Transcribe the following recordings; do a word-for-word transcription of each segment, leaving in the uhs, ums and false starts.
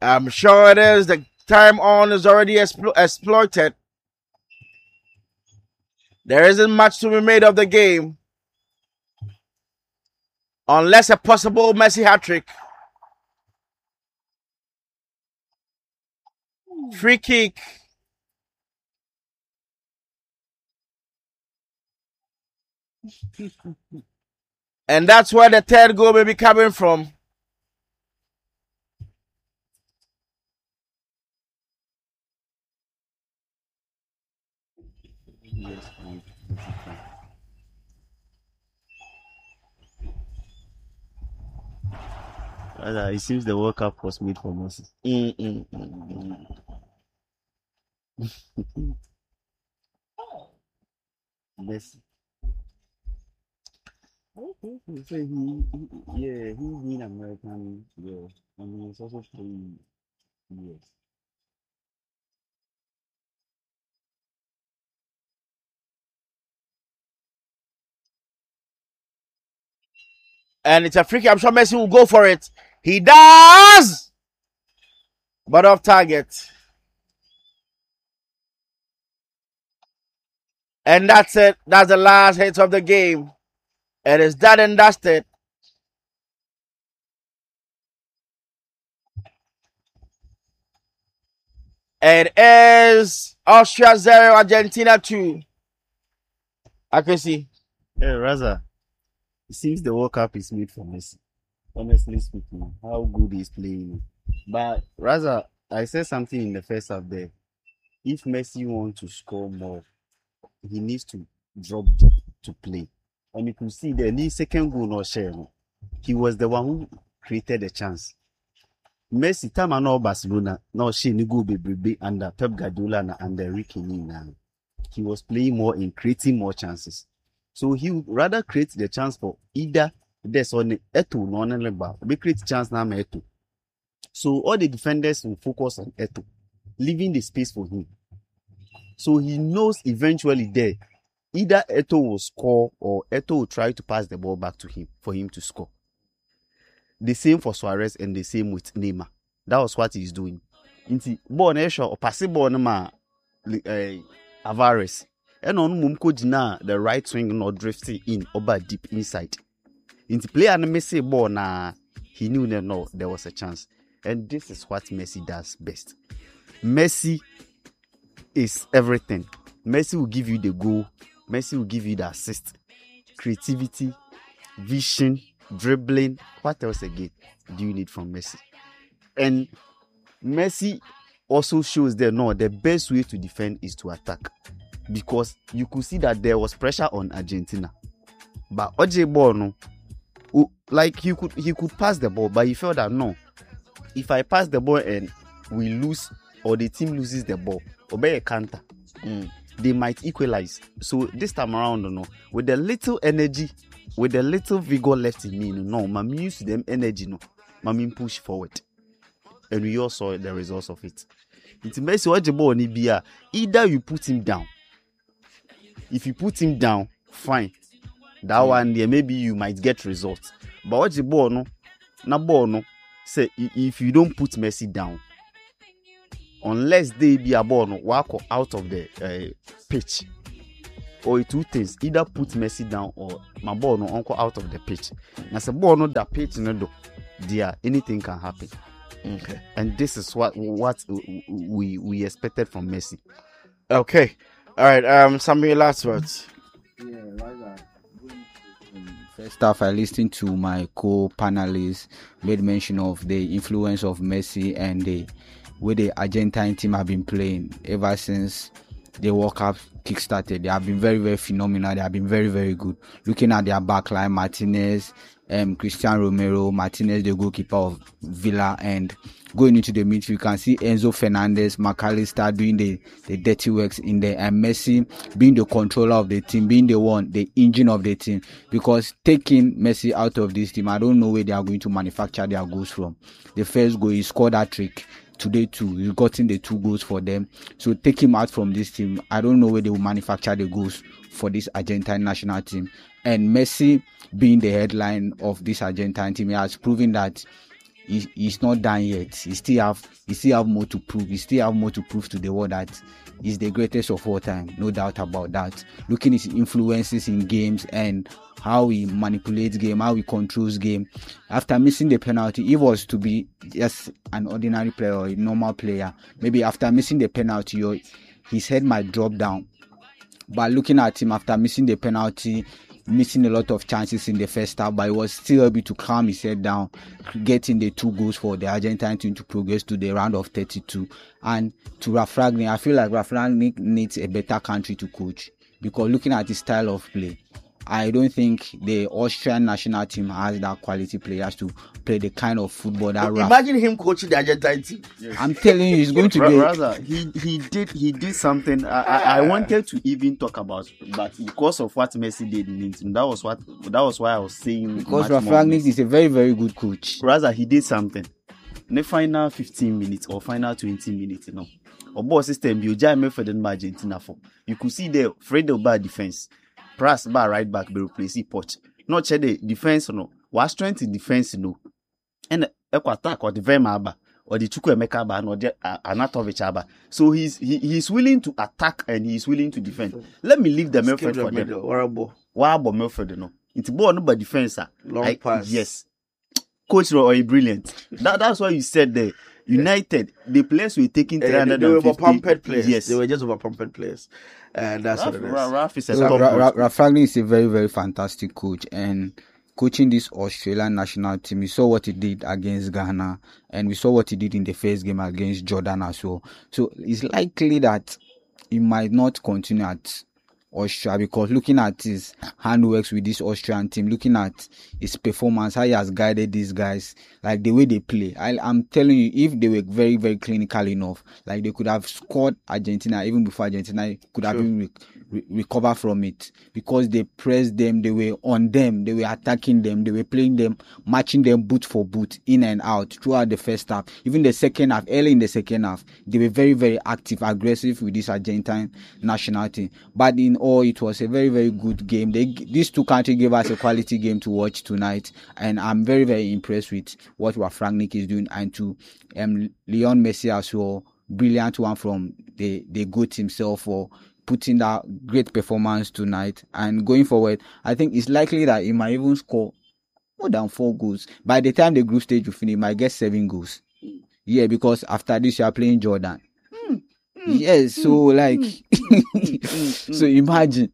I'm sure it is. The time on is already explo- exploited. There isn't much to be made of the game. Unless a possible Messi hat-trick. Free kick. And that's where the third goal may be coming from. Uh, it seems the World Cup was made for Messi. Mm, mm, mm, mm. Messi. Okay, so he, he, yeah, he's in American, yeah, and he's also playing U S. And it's a free kick. I'm sure Messi will go for it. He does! But off target. And that's it. That's the last hit of the game. It is done and dusted. It is Austria zero, Argentina two. I can see. Hey, Raza, it seems the World Cup is made for Messi. Honestly speaking, how good he's playing. But Raza, I said something in the first half there. If Messi wants to score more, he needs to drop deep to play. And you can see the second goal not share. He was the one who created the chance. Messi, time I know Barcelona, now she ni go be under Pep Guardiola and under Ricky Nina. He was playing more in creating more chances. So he would rather create the chance for either this or the Eto, no one be create chance now Eto. So all the defenders will focus on Eto, leaving the space for him. So he knows eventually there, either Eto will score or Eto will try to pass the ball back to him for him to score. The same for Suarez and the same with Neymar. That was what he's doing. Inti ball na sure or pass ball na ma uh, Alvarez. And on mumko jina the right wing not drifting in over deep inside. Inti player na Messi ball na he knew that no there was a chance. And this is what Messi does best. Messi is everything. Messi will give you the goal. Messi will give you the assist. Creativity, vision, dribbling. What else again do you need from Messi? And Messi also shows that no, the best way to defend is to attack. Because you could see that there was pressure on Argentina. But Oje ball no, like he could he could pass the ball, but he felt that no, if I pass the ball and we lose or the team loses the ball, obey a counter, mm, they might equalize. So this time around, no, with the little energy, with the little vigor left in me, no, I'm used to them energy, no, I'm push forward, and we all saw the results of it. It's Messi what the ball be either you put him down. If you put him down, fine. That mm. one there, maybe you might get results. But what the ball no, na ball no. Say if you don't put Messi down, unless they be a ball no walk out of the uh, pitch, or two things, either put Messi down or my ball no uncle out of the pitch. Now the ball no that pitch no do, there anything can happen. Okay, and this is what what we we expected from Messi. Okay, all right. Um, Samuel, last words. Yeah, like that. First off, I listened to my co-panelists made mention of the influence of Messi and the way the Argentine team have been playing ever since the World Cup kick-started. They have been very, very phenomenal. They have been very, very good. Looking at their backline, Martinez, um, Cristiano Romero, Martinez, the goalkeeper of Villa, and going into the midfield, you can see Enzo Fernandez, McAllister doing the, the dirty works in there, and Messi being the controller of the team, being the one, the engine of the team. Because taking Messi out of this team, I don't know where they are going to manufacture their goals from. The first goal, he scored that trick. Today too, he's gotten the two goals for them. So take him out from this team. I don't know where they will manufacture the goals for this Argentine national team. And Messi being the headline of this Argentine team, he has proven that he, he's not done yet. He still have he still have more to prove. He still have more to prove to the world that he's the greatest of all time, no doubt about that. Looking at his influences in games and how he manipulates game, how he controls game. After missing the penalty, he was to be just an ordinary player or a normal player. Maybe after missing the penalty, your, his head might drop down. But looking at him after missing the penalty, missing a lot of chances in the first half, but he was still able to calm his head down, getting the two goals for the Argentine team to progress to the round of thirty-two. And to Ralf Rangnick, I feel like Ralf Rangnick needs a better country to coach, because looking at his style of play, I don't think the Austrian national team has that quality players to play the kind of football that Ralf. Imagine him coaching the Argentine team. I'm telling you, he's going to be. Rather, he he did he did something. I, I, I wanted to even talk about, but because of what Messi did in it, that was what that was why I was saying. Because Ralf Rangnick is a very very good coach. Rather, he did something. In the final fifteen minutes or final twenty minutes, you know, or ball system you jam me for the Argentina for. You could see the Fredo bar defense. Press bar right back be replace Poch. Not check the defense no. What strength in defense no. And equal attack or the Vemaba or the Chukwuemeka ba or the uh, Anatovic aba. So he's he, he's willing to attack and he's willing to defend. Let me leave the Milford for them. Horrible. Why about Milford no? It's ball no by defense. Long I, pass. Yes. Coach Roy brilliant. That that's why you said there. United, the players were taking three hundred fifty. They were over-pumped players. Yes. They were just over-pumped players. And that's Ralf, what it is. Ralf is a So, top Ra- coach. Ra- Ralf Rangnick is a very, very fantastic coach, and coaching this Australian national team, we saw what he did against Ghana, and we saw what he did in the first game against Jordan as well. So it's likely that he might not continue at Austria, because looking at his handworks with this Austrian team, looking at his performance, how he has guided these guys, like the way they play, I, I'm telling you, if they were very, very clinical enough, like they could have scored Argentina even before Argentina could have Sure. been re- re- recover from it, because they pressed them, they were on them, they were attacking them, they were playing them, matching them boot for boot, in and out throughout the first half, even the second half, early in the second half, they were very, very active, aggressive with this Argentine national team. But in all, it was a very, very good game. They, these two countries gave us a quality game to watch tonight, and I'm very, very impressed with what Ralf Rangnick is doing, and to um, Leon Messi as well, brilliant one from the, the GOAT himself for putting that great performance tonight. And going forward, I think it's likely that he might even score more than four goals. By the time the group stage will finish, he might get seven goals. Yeah, because after this, you are playing Jordan. Yes, so like, so imagine.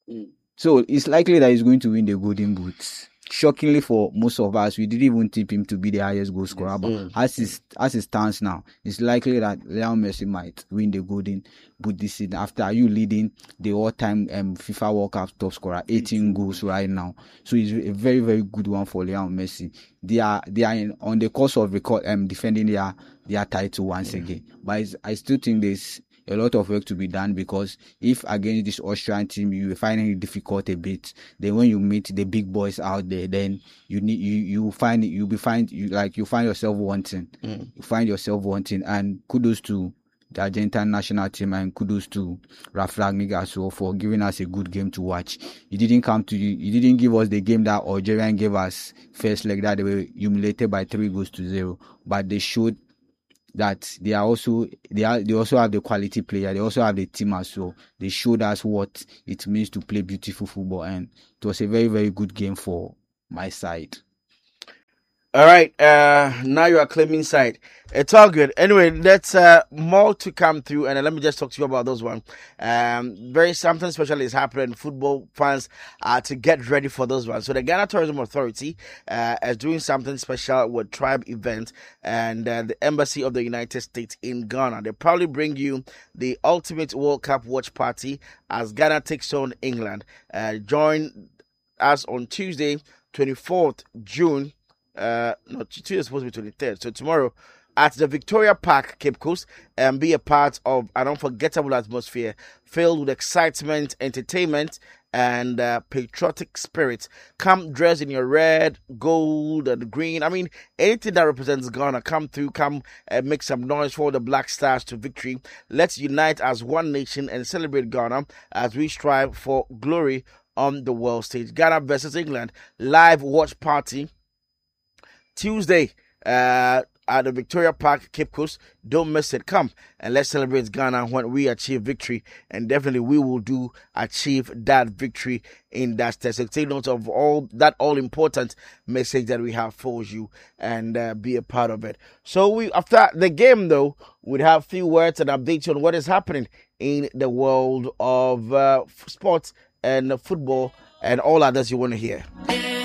So it's likely that he's going to win the Golden Boots. Shockingly for most of us, we didn't even tip him to be the highest goal scorer. But Mm. as it, as it stands now, it's likely that Lionel Messi might win the Golden Boot this season after you leading the all-time um, FIFA World Cup top scorer, eighteen goals right now. So it's a very, very good one for Lionel Messi. They are they are in, on the course of record um, defending their their title once again. But it's, I still think there's a lot of work to be done, because if against this Austrian team you are finding it difficult a bit, then when you meet the big boys out there, then you need you you find it you'll be find you like you find yourself wanting. Mm. You find yourself wanting. And kudos to the Argentine national team, and kudos to Ralf Rangnick as well for giving us a good game to watch. You didn't come to you, you didn't give us the game that Algeria gave us first leg, that they were humiliated by three goals to zero, but they showed that they are also they are they also have the quality player, they also have the team as well. They showed us what it means to play beautiful football, and it was a very, very good game for my side. All right, uh, now you are claiming side. It's all good. Anyway, let's uh, more to come through, and uh, let me just talk to you about those one. Um, very something special is happening. Football fans are to get ready for those ones. So the Ghana Tourism Authority uh, is doing something special with Tribe Event and uh, the Embassy of the United States in Ghana. They probably bring you the Ultimate World Cup Watch Party as Ghana takes on England. Uh, join us on Tuesday, twenty-fourth June. Uh, no, Tuesday is supposed to be twenty-third. So tomorrow at the Victoria Park, Cape Coast, and be a part of an unforgettable atmosphere filled with excitement, entertainment, and uh, patriotic spirit. Come dressed in your red, gold, and green. I mean, anything that represents Ghana. Come through, come and make some noise for the Black Stars to victory. Let's unite as one nation and celebrate Ghana as we strive for glory on the world stage. Ghana versus England, live watch party. Tuesday, uh, at the Victoria Park, Cape Coast. Don't miss it. Come and let's celebrate Ghana when we achieve victory. And definitely we will do achieve that victory in that state. So take note of all that all important message that we have for you and uh, be a part of it. So we after the game though, we'd have a few words and updates on what is happening in the world of uh, sports and football and all others you want to hear.